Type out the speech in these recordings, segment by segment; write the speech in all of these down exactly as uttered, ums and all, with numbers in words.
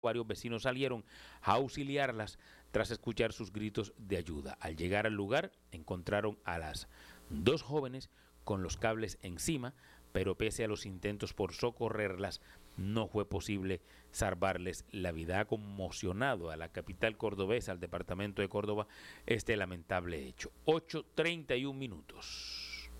Varios vecinos salieron a auxiliarlas tras escuchar sus gritos de ayuda. Al llegar al lugar, encontraron a las dos jóvenes con los cables encima, pero pese a los intentos por socorrerlas, no fue posible salvarles la vida. Ha conmocionado a la capital cordobesa, al departamento de Córdoba, este lamentable hecho. ocho treinta y un minutos.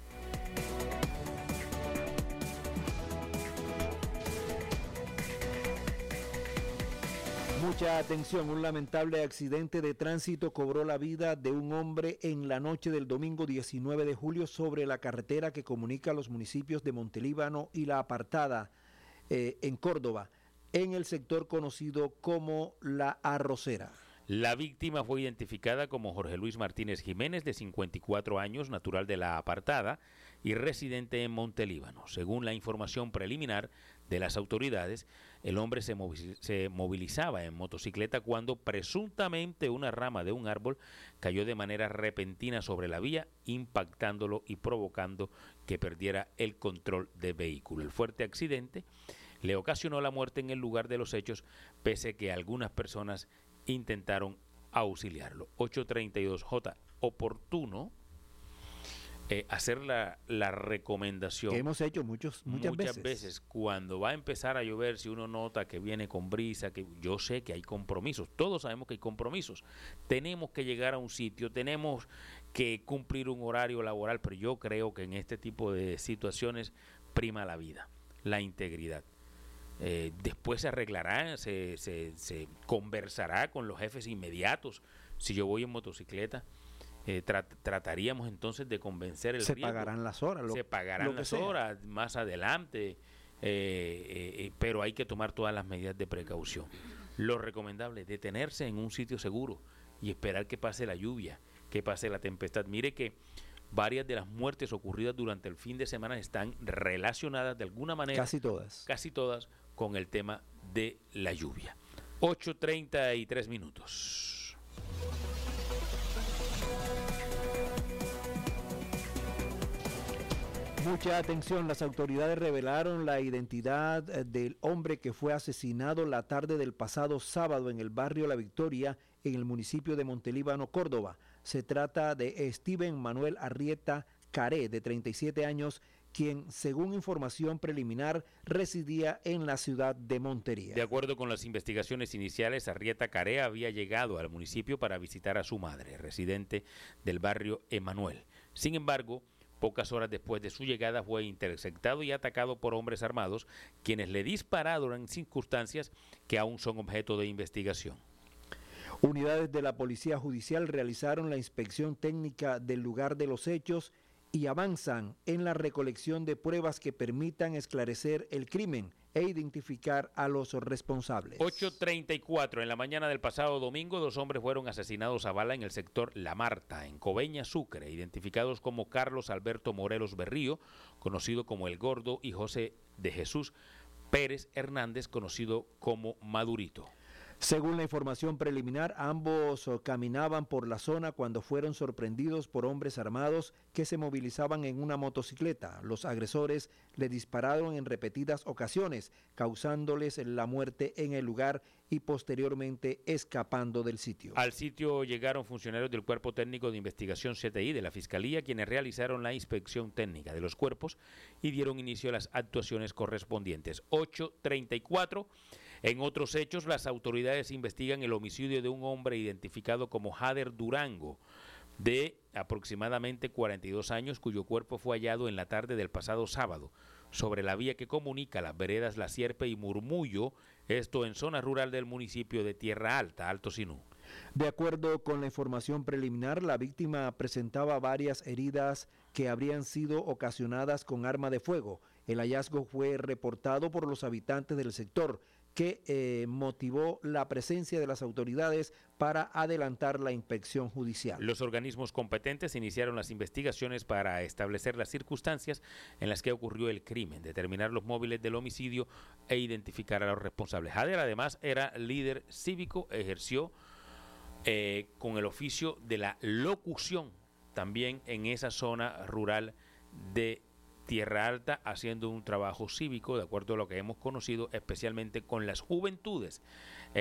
Mucha atención, un lamentable accidente de tránsito cobró la vida de un hombre en la noche del domingo diecinueve de julio sobre la carretera que comunica los municipios de Montelíbano y La Apartada, eh, en Córdoba, en el sector conocido como La Arrocera. La víctima fue identificada como Jorge Luis Martínez Jiménez, de cincuenta y cuatro años, natural de La Apartada y residente en Montelíbano. Según la información preliminar de las autoridades, el hombre se movilizaba en motocicleta cuando presuntamente una rama de un árbol cayó de manera repentina sobre la vía, impactándolo y provocando que perdiera el control del vehículo. El fuerte accidente le ocasionó la muerte en el lugar de los hechos, pese a que algunas personas intentaron auxiliarlo. ocho treinta y dos J, oportuno eh, hacer la, la recomendación. Que hemos hecho muchos, muchas, muchas veces. veces cuando va a empezar a llover, si uno nota que viene con brisa, que yo sé que hay compromisos, todos sabemos que hay compromisos, tenemos que llegar a un sitio, tenemos que cumplir un horario laboral, pero yo creo que en este tipo de situaciones prima la vida, la integridad. Eh, después se arreglará, se, se, se conversará con los jefes inmediatos. Si yo voy en motocicleta, eh, tra trataríamos entonces de convencer el se riesgo. pagarán las horas. Lo, se pagarán lo las sea. horas más adelante, eh, eh, pero hay que tomar todas las medidas de precaución. Lo recomendable es detenerse en un sitio seguro y esperar que pase la lluvia, que pase la tempestad. Mire que varias de las muertes ocurridas durante el fin de semana están relacionadas de alguna manera, casi todas, casi todas, con el tema de la lluvia. ocho treinta y tres minutos. Mucha atención, las autoridades revelaron la identidad del hombre que fue asesinado la tarde del pasado sábado en el barrio La Victoria, en el municipio de Montelíbano, Córdoba. Se trata de Steven Manuel Arrieta Caré, de treinta y siete años, quien, según información preliminar, residía en la ciudad de Montería. De acuerdo con las investigaciones iniciales, Arrieta Caré había llegado al municipio para visitar a su madre, residente del barrio Emanuel. Sin embargo, pocas horas después de su llegada fue interceptado y atacado por hombres armados, quienes le dispararon en circunstancias que aún son objeto de investigación. Unidades de la Policía Judicial realizaron la inspección técnica del lugar de los hechos y avanzan en la recolección de pruebas que permitan esclarecer el crimen e identificar a los responsables. ocho treinta y cuatro, en la mañana del pasado domingo, dos hombres fueron asesinados a bala en el sector La Marta, en Coveñas, Sucre, identificados como Carlos Alberto Morelos Berrío, conocido como El Gordo, y José de Jesús Pérez Hernández, conocido como Madurito. Según la información preliminar, ambos caminaban por la zona cuando fueron sorprendidos por hombres armados que se movilizaban en una motocicleta. Los agresores le dispararon en repetidas ocasiones, causándoles la muerte en el lugar y posteriormente escapando del sitio. Al sitio llegaron funcionarios del Cuerpo Técnico de Investigación C T I de la Fiscalía, quienes realizaron la inspección técnica de los cuerpos y dieron inicio a las actuaciones correspondientes. ocho treinta y cuatro. En otros hechos, las autoridades investigan el homicidio de un hombre identificado como Jader Durango, de aproximadamente cuarenta y dos años, cuyo cuerpo fue hallado en la tarde del pasado sábado sobre la vía que comunica las veredas La Sierpe y Murmullo, esto en zona rural del municipio de Tierra Alta, Alto Sinú. De acuerdo con la información preliminar, la víctima presentaba varias heridas que habrían sido ocasionadas con arma de fuego. El hallazgo fue reportado por los habitantes del sector, que eh, motivó la presencia de las autoridades para adelantar la inspección judicial. Los organismos competentes iniciaron las investigaciones para establecer las circunstancias en las que ocurrió el crimen, determinar los móviles del homicidio e identificar a los responsables. Jader además era líder cívico, ejerció eh, con el oficio de la locución también en esa zona rural de Tierra Alta haciendo un trabajo cívico, de acuerdo a lo que hemos conocido, especialmente con las juventudes